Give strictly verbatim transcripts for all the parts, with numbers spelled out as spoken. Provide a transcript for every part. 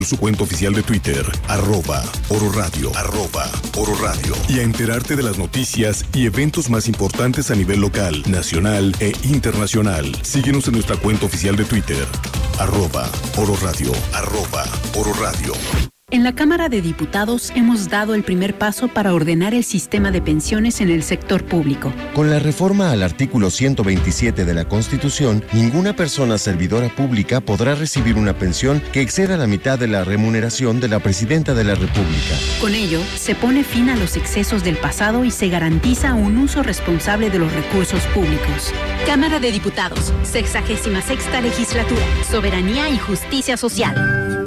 Su cuenta oficial de Twitter, arroba Oro Radio, arroba Oro Radio. Y a enterarte de las noticias y eventos más importantes a nivel local, nacional e internacional. Síguenos en nuestra cuenta oficial de Twitter, arroba Oro Radio, arroba Oro Radio. En la Cámara de Diputados hemos dado el primer paso para ordenar el sistema de pensiones en el sector público. Con la reforma al artículo ciento veintisiete de la Constitución, ninguna persona servidora pública podrá recibir una pensión que exceda la mitad de la remuneración de la Presidenta de la República. Con ello, se pone fin a los excesos del pasado y se garantiza un uso responsable de los recursos públicos. Cámara de Diputados, sexagésima sexta legislatura, soberanía y justicia social.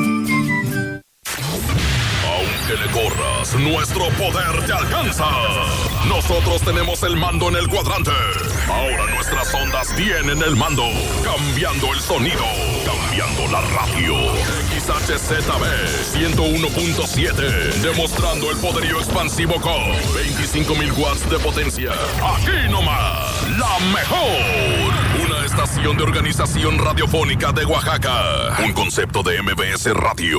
Que le corras, nuestro poder te alcanza. Nosotros tenemos el mando en el cuadrante. Ahora nuestras ondas tienen el mando. Cambiando el sonido, cambiando la radio. X H Z B ciento uno punto siete, demostrando el poderío expansivo con veinticinco mil watts de potencia. Aquí nomás, la mejor. Una estación de organización radiofónica de Oaxaca. Un concepto de M B S Radio.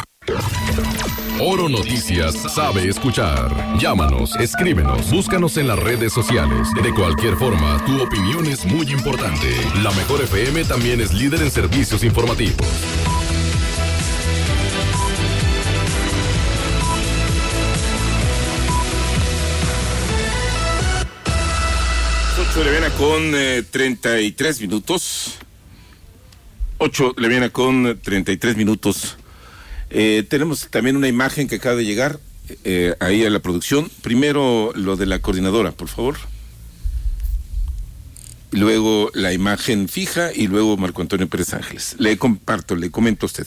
Oro Noticias sabe escuchar. Llámanos, escríbenos, búscanos en las redes sociales. De cualquier forma, tu opinión es muy importante. La Mejor F M también es líder en servicios informativos. ocho de la mañana con eh, treinta y tres minutos. ocho de la mañana con treinta y tres minutos. Eh, tenemos también una imagen que acaba de llegar eh, ahí a la producción. Primero lo de la coordinadora, por favor. Luego la imagen fija y luego Marco Antonio Pérez Ángeles. Le comparto, le comento a usted.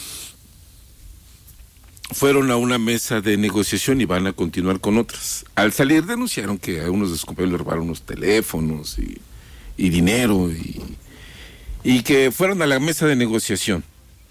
Fueron a una mesa de negociación y van a continuar con otras. Al salir denunciaron que a unos de sus compañeros le robaron unos teléfonos y, y dinero y, y que fueron a la mesa de negociación.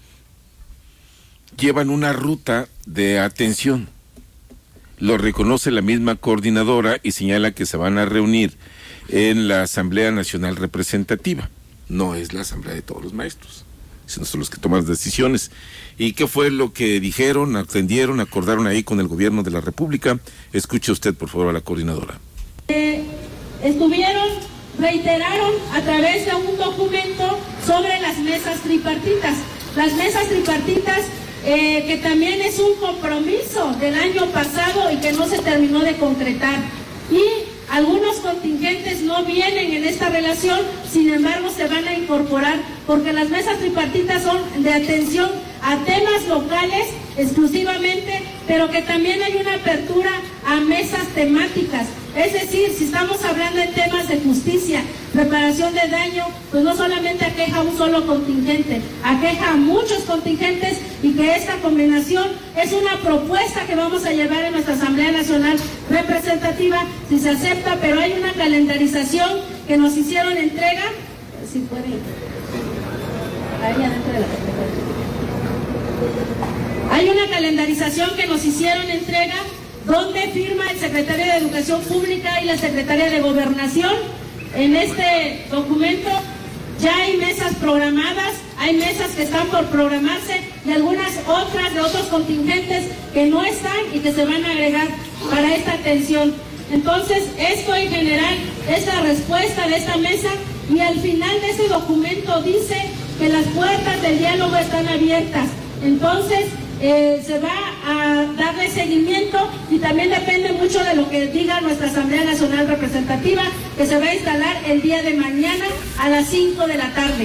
Llevan una ruta de atención. Lo reconoce la misma coordinadora y señala que se van a reunir en la Asamblea Nacional Representativa. No es la Asamblea de todos los maestros, sino son los que toman las decisiones. ¿Y qué fue lo que dijeron, atendieron, acordaron ahí con el gobierno de la República? Escuche usted, por favor, a la coordinadora. Eh, estuvieron, reiteraron a través de un documento sobre las mesas tripartitas. Las mesas tripartitas Eh, que también es un compromiso del año pasado y que no se terminó de concretar. Y algunos contingentes no vienen en esta relación, sin embargo se van a incorporar porque las mesas tripartitas son de atención a temas locales exclusivamente, pero que también hay una apertura a mesas temáticas. Es decir, si estamos hablando en temas de justicia, reparación de daño, pues no solamente aqueja a un solo contingente, aqueja a muchos contingentes y que esta combinación es una propuesta que vamos a llevar en nuestra Asamblea Nacional Representativa, si se acepta, pero hay una calendarización que nos hicieron entrega, si pueden, ahí adentro de la hay una calendarización que nos hicieron entrega donde firma el secretario de Educación Pública y la secretaria de Gobernación. En este documento ya hay mesas programadas, hay mesas que están por programarse y algunas otras de otros contingentes que no están y que se van a agregar para esta atención. Entonces, esto en general es la respuesta de esta mesa y al final de ese documento dice que las puertas del diálogo están abiertas. Entonces, Eh, se va a darle seguimiento y también depende mucho de lo que diga nuestra Asamblea Nacional Representativa, que se va a instalar el día de mañana a las cinco de la tarde.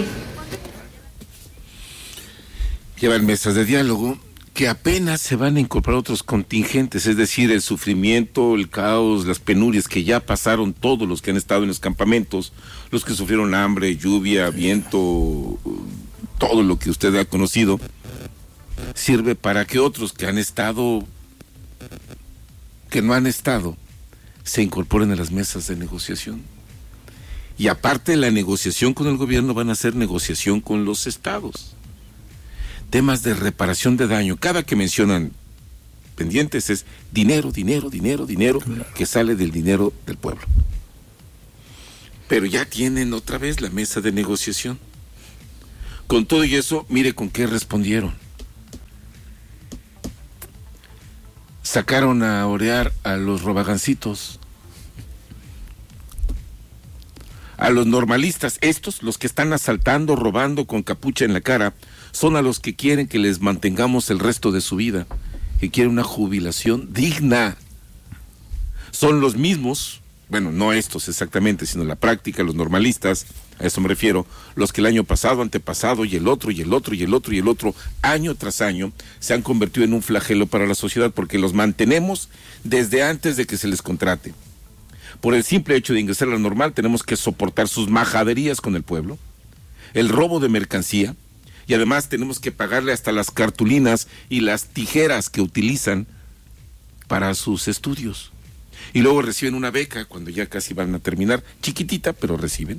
Llevan mesas de diálogo que apenas se van a incorporar otros contingentes, es decir, el sufrimiento, el caos, las penurias que ya pasaron todos los que han estado en los campamentos, los que sufrieron hambre, lluvia, viento, todo lo que usted ha conocido, sirve para que otros que han estado, que no han estado, se incorporen a las mesas de negociación. Y aparte de la negociación con el gobierno, van a hacer negociación con los estados. Temas de reparación de daño, cada que mencionan pendientes es dinero, dinero, dinero, dinero, que sale del dinero del pueblo. Pero ya tienen otra vez la mesa de negociación. Con todo y eso, mire con qué respondieron. sacaron a orear a los robagancitos, a los normalistas. Estos, los que están asaltando, robando con capucha en la cara, son a los que quieren que les mantengamos el resto de su vida, que quieren una jubilación digna. Son los mismos, bueno, no estos exactamente, sino la práctica, los normalistas, a eso me refiero, los que el año pasado, antepasado, y el otro, y el otro, y el otro, y el otro, año tras año, se han convertido en un flagelo para la sociedad, porque los mantenemos desde antes de que se les contrate. Por el simple hecho de ingresar a la normal, tenemos que soportar sus majaderías con el pueblo, el robo de mercancía, y además tenemos que pagarle hasta las cartulinas y las tijeras que utilizan para sus estudios. Y luego reciben una beca cuando ya casi van a terminar, chiquitita, pero reciben.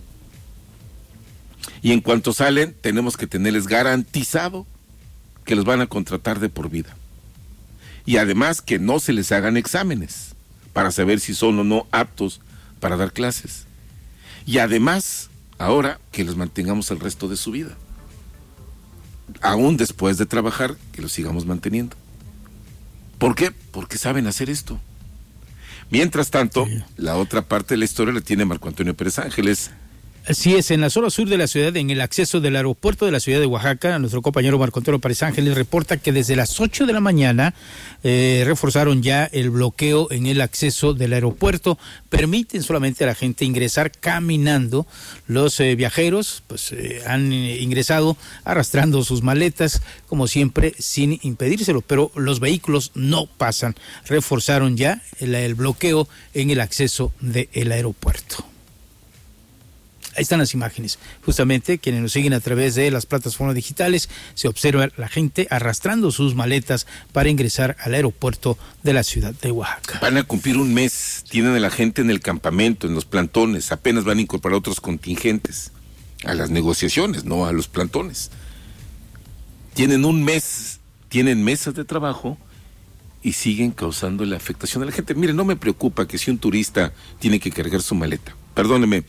Y en cuanto salen, tenemos que tenerles garantizado que los van a contratar de por vida. Y además que no se les hagan exámenes para saber si son o no aptos para dar clases. Y además, ahora, que los mantengamos el resto de su vida. Aún después de trabajar, que los sigamos manteniendo. ¿Por qué? Porque saben hacer esto. Mientras tanto, sí, la otra parte de la historia la tiene Marco Antonio Pérez Ángeles. Así es, en la zona sur de la ciudad, en el acceso del aeropuerto de la ciudad de Oaxaca, nuestro compañero Marco Antonio Pérez Ángeles reporta que desde las ocho de la mañana eh, reforzaron ya el bloqueo en el acceso del aeropuerto. Permiten solamente a la gente ingresar caminando. Los eh, viajeros pues eh, han ingresado arrastrando sus maletas, como siempre, sin impedírselo, pero los vehículos no pasan. Reforzaron ya el, el bloqueo en el acceso del aeropuerto. Ahí están las imágenes. Justamente, quienes nos siguen a través de las plataformas digitales, se observa la gente arrastrando sus maletas para ingresar al aeropuerto de la ciudad de Oaxaca. Van a cumplir un mes, tienen a la gente en el campamento, en los plantones, apenas van a incorporar otros contingentes a las negociaciones, no a los plantones. Tienen un mes, tienen mesas de trabajo y siguen causando la afectación a la gente. Mire, no me preocupa que si un turista tiene que cargar su maleta, perdóneme,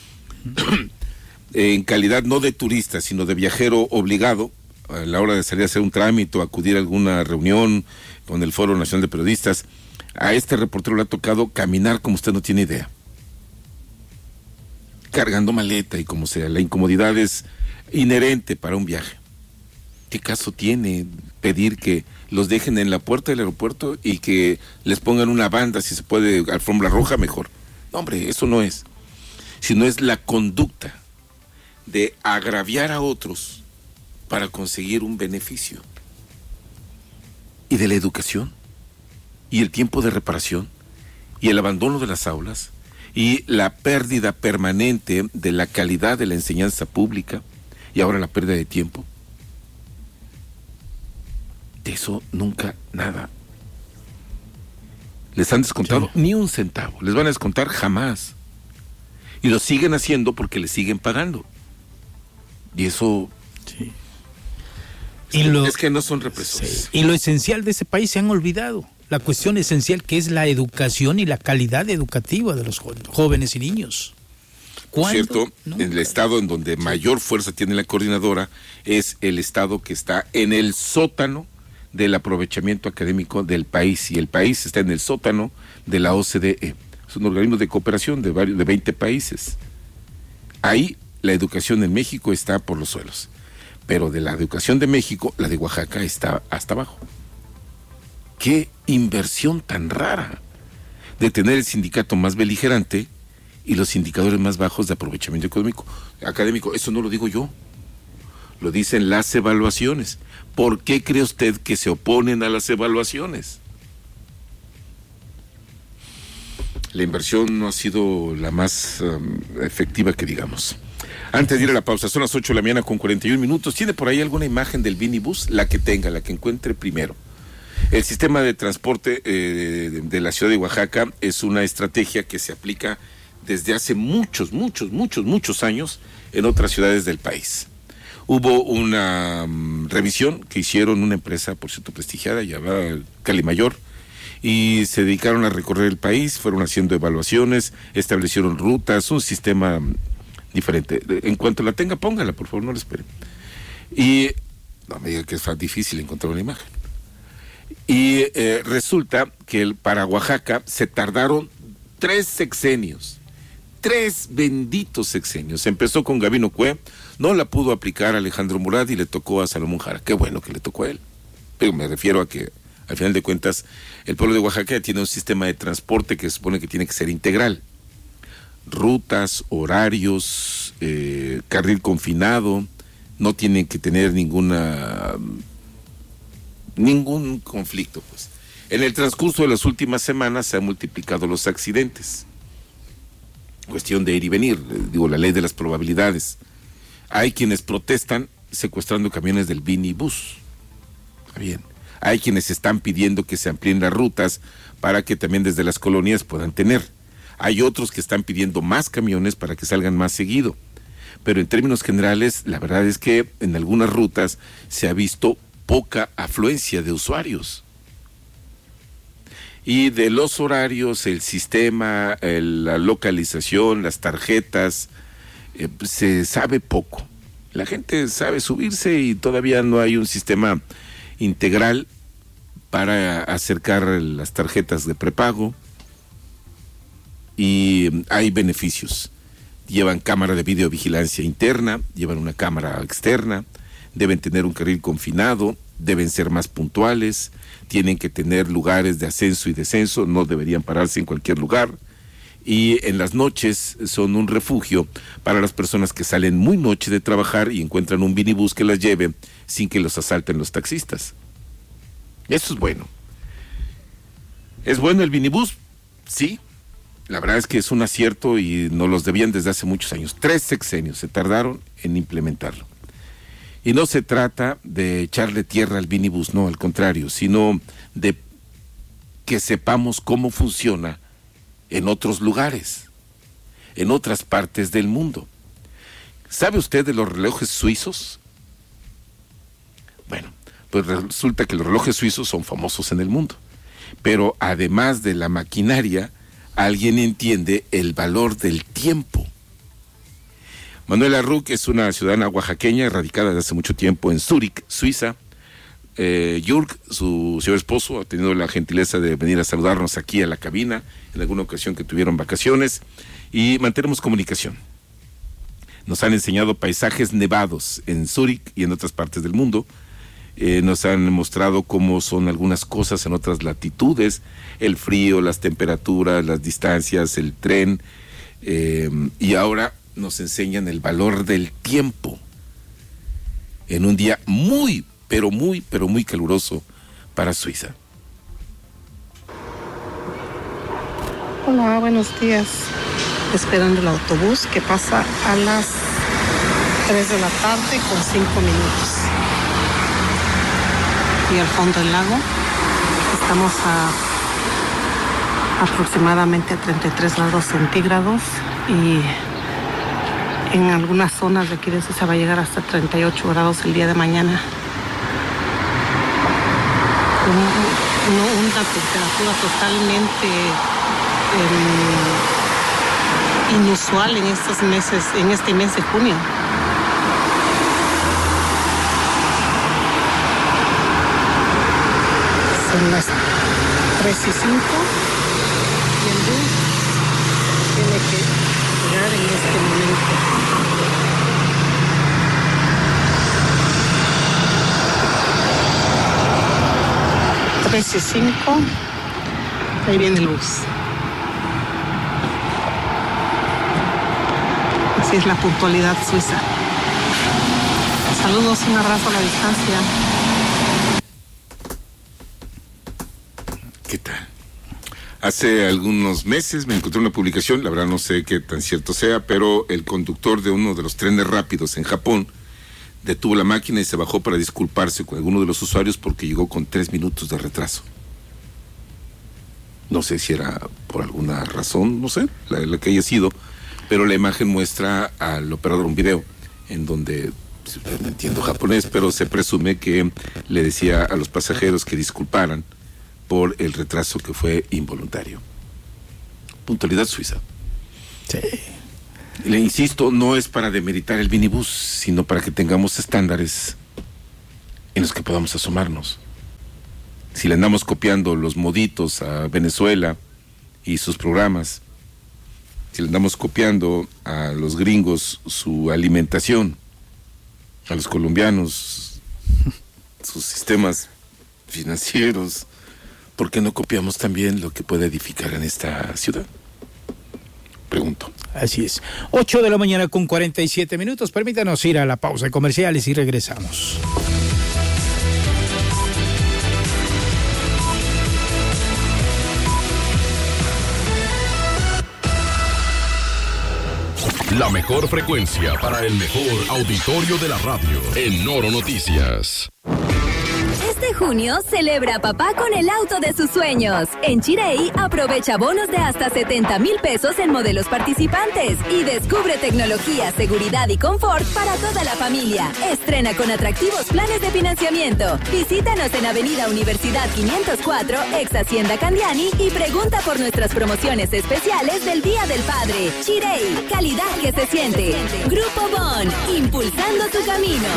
en calidad no de turista, sino de viajero obligado, a la hora de salir a hacer un trámite o acudir a alguna reunión con el Foro Nacional de Periodistas, a este reportero le ha tocado caminar como usted no tiene idea, cargando maleta y como sea. La incomodidad es inherente para un viaje. ¿Qué caso tiene pedir que los dejen en la puerta del aeropuerto y que les pongan una banda, si se puede, alfombra roja, mejor? No, hombre, eso no es. Sino es la conducta de agraviar a otros para conseguir un beneficio. Y de la educación, y el tiempo de reparación, y el abandono de las aulas, y la pérdida permanente de la calidad de la enseñanza pública, y ahora la pérdida de tiempo. De eso nunca nada. Les han descontado sí. ni un centavo, les van a descontar jamás. Y lo siguen haciendo porque le siguen pagando. Y eso... Sí. Y lo, es que no son represores. Sí. Y lo esencial de ese país se han olvidado. La cuestión esencial que es la educación y la calidad educativa de los jóvenes y niños. Por cierto, Nunca. el estado en donde mayor fuerza tiene la coordinadora es el estado que está en el sótano del aprovechamiento académico del país. Y el país está en el sótano de la O C D E. Es un organismo de cooperación de varios, de veinte países. Ahí la educación en México está por los suelos. Pero de la educación de México, la de Oaxaca está hasta abajo. Qué inversión tan rara de tener el sindicato más beligerante y los indicadores más bajos de aprovechamiento económico, académico. Eso no lo digo yo. Lo dicen las evaluaciones. ¿Por qué cree usted que se oponen a las evaluaciones? La inversión no ha sido la más um, efectiva que digamos. Antes de ir a la pausa, son las ocho de la mañana con cuarenta y un minutos. ¿Tiene por ahí alguna imagen del Vinibus? La que tenga, la que encuentre primero. El sistema de transporte eh, de, de la ciudad de Oaxaca es una estrategia que se aplica desde hace muchos, muchos, muchos, muchos años en otras ciudades del país. Hubo una um, revisión que hicieron una empresa, por cierto, prestigiada, llamada Calimayor, y se dedicaron a recorrer el país, fueron haciendo evaluaciones, establecieron rutas, un sistema diferente. En cuanto la tenga, póngala, por favor, no la esperen. Y no me diga que es difícil encontrar una imagen. Y eh, resulta que el, para Oaxaca se tardaron tres sexenios, tres benditos sexenios. Empezó con Gabino Cue, no la pudo aplicar Alejandro Murat y le tocó a Salomón Jara. Qué bueno que le tocó a él. Pero me refiero a que, al final de cuentas, el pueblo de Oaxaca tiene un sistema de transporte que se supone que tiene que ser integral. Rutas, horarios, eh, carril confinado, no tienen que tener ninguna ningún conflicto, pues. En el transcurso de las últimas semanas se han multiplicado los accidentes. Cuestión de ir y venir, digo, la ley de las probabilidades. Hay quienes protestan secuestrando camiones del Vinibus. Está bien. Hay quienes están pidiendo que se amplíen las rutas para que también desde las colonias puedan tener. Hay otros que están pidiendo más camiones para que salgan más seguido. Pero en términos generales, la verdad es que en algunas rutas se ha visto poca afluencia de usuarios. Y de los horarios, el sistema, el, la localización, las tarjetas, eh, se sabe poco. La gente sabe subirse y todavía no hay un sistema integral para acercar las tarjetas de prepago. Y hay beneficios. Llevan cámara de videovigilancia interna, llevan una cámara externa, deben tener un carril confinado, deben ser más puntuales, tienen que tener lugares de ascenso y descenso, no deberían pararse en cualquier lugar. Y en las noches son un refugio para las personas que salen muy noche de trabajar y encuentran un minibús que las lleve sin que los asalten los taxistas. Eso es bueno. ¿Es bueno el minibús? Sí. La verdad es que es un acierto y nos los debían desde hace muchos años. Tres sexenios se tardaron en implementarlo. Y no se trata de echarle tierra al minibús, no, al contrario, sino de que sepamos cómo funciona en otros lugares, en otras partes del mundo. ¿Sabe usted de los relojes suizos? Bueno, pues resulta que los relojes suizos son famosos en el mundo. Pero además de la maquinaria, alguien entiende el valor del tiempo. Manuela Ruck es una ciudadana oaxaqueña radicada desde hace mucho tiempo en Zúrich, Suiza. Eh, Jürg, su señor esposo, ha tenido la gentileza de venir a saludarnos aquí a la cabina en alguna ocasión que tuvieron vacaciones y mantenemos comunicación. Nos han enseñado paisajes nevados en Zúrich y en otras partes del mundo. Eh, nos han mostrado cómo son algunas cosas en otras latitudes, el frío, las temperaturas, las distancias, el tren, eh, y ahora nos enseñan el valor del tiempo en un día muy, pero muy, pero muy caluroso para Suiza. Hola, buenos días. Esperando el autobús que pasa a las tres de la tarde con cinco minutos. Y al fondo del lago estamos a aproximadamente a treinta y tres grados centígrados y en algunas zonas de aquí de Suiza va a llegar hasta treinta y ocho grados el día de mañana. Un, una, una temperatura totalmente eh, inusual en estos meses, en este mes de junio. Son las tres y cinco y el bus tiene que llegar en este momento. tres y cinco, ahí viene el bus. Así es la puntualidad suiza. Saludos, un abrazo a la distancia. ¿Qué tal? Hace algunos meses me encontré una publicación, la verdad no sé qué tan cierto sea, pero el conductor de uno de los trenes rápidos en Japón detuvo la máquina y se bajó para disculparse con alguno de los usuarios porque llegó con tres minutos de retraso. No sé si era por alguna razón, no sé, la, la que haya sido, pero la imagen muestra al operador un video en donde, no entiendo japonés, pero se presume que le decía a los pasajeros que disculparan por el retraso que fue involuntario. Puntualidad suiza. Sí. Le insisto, no es para demeritar el minibús, sino para que tengamos estándares en los que podamos asomarnos. si le andamos copiando los moditos a Venezuela y sus programas, si le andamos copiando a los gringos su alimentación, a los colombianos sus sistemas financieros, ¿por qué no copiamos también lo que puede edificar en esta ciudad? Pregunto. Así es. ocho de la mañana con cuarenta y siete minutos. Permítanos ir a la pausa de comerciales y regresamos. La mejor frecuencia para el mejor auditorio de la radio en Noro Noticias. Este junio celebra a papá con el auto de sus sueños. En Chirey aprovecha bonos de hasta setenta mil pesos en modelos participantes y descubre tecnología, seguridad y confort para toda la familia. Estrena con atractivos planes de financiamiento. Visítanos en Avenida Universidad quinientos cuatro, ex Hacienda Candiani, y pregunta por nuestras promociones especiales del Día del Padre. Chirey, calidad que se siente. Grupo Bon, impulsando tu camino.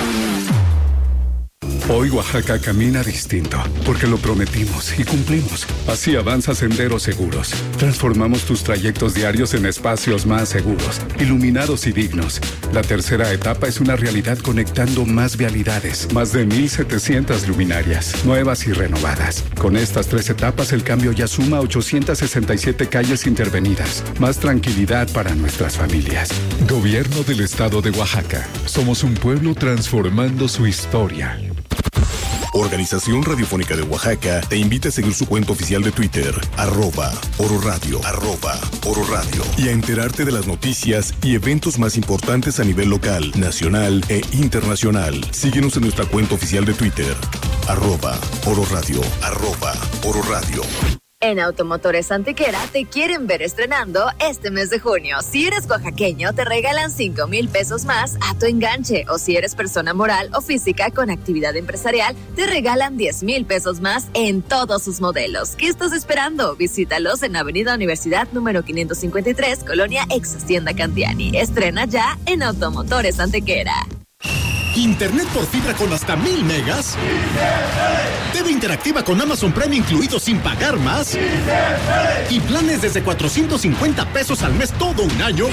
Hoy Oaxaca camina distinto, porque lo prometimos y cumplimos. Así avanza Senderos Seguros. Transformamos tus trayectos diarios en espacios más seguros, iluminados y dignos. La tercera etapa es una realidad conectando más vialidades, más de mil setecientas luminarias, nuevas y renovadas. Con estas tres etapas el cambio ya suma ochocientas sesenta y siete calles intervenidas. Más tranquilidad para nuestras familias. Gobierno del Estado de Oaxaca. Somos un pueblo transformando su historia. Organización Radiofónica de Oaxaca te invita a seguir su cuenta oficial de Twitter, arroba Oro Radio, arroba Oro Radio, y a enterarte de las noticias y eventos más importantes a nivel local, nacional e internacional. Síguenos en nuestra cuenta oficial de Twitter, arroba Oro Radio, arroba Oro Radio. En Automotores Antequera te quieren ver estrenando este mes de junio. Si eres oaxaqueño, te regalan cinco mil pesos más a tu enganche. O si eres persona moral o física con actividad empresarial, te regalan diez mil pesos más en todos sus modelos. ¿Qué estás esperando? Visítalos en Avenida Universidad número quinientos cincuenta y tres, Colonia Ex Hacienda Candiani. Estrena ya en Automotores Antequera. Internet por fibra con hasta mil megas. T V interactiva con Amazon Prime incluido sin pagar más. Y planes desde cuatrocientos cincuenta pesos al mes todo un año.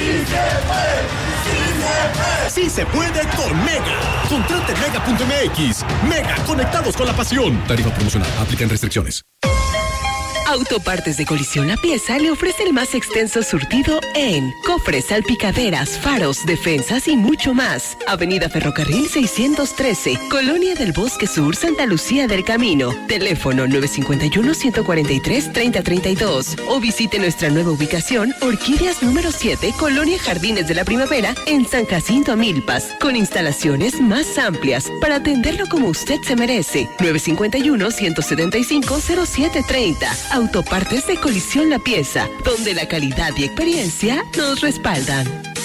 Sí se puede con Mega. Contrate mega punto m x. Mega, conectados con la pasión. Tarifa promocional. Aplican restricciones. Autopartes de Colisión La Pieza le ofrece el más extenso surtido en cofres, salpicaderas, faros, defensas y mucho más. Avenida Ferrocarril seiscientos trece, Colonia del Bosque Sur, Santa Lucía del Camino. Teléfono nueve cinco uno, uno cuatro tres, tres cero tres dos. O visite nuestra nueva ubicación, Orquídeas número siete, Colonia Jardines de la Primavera, en San Jacinto Amilpas, con instalaciones más amplias para atenderlo como usted se merece. nueve cinco uno, uno siete cinco, cero siete tres cero. Autopartes de Colisión La Pieza, donde la calidad y experiencia nos respaldan.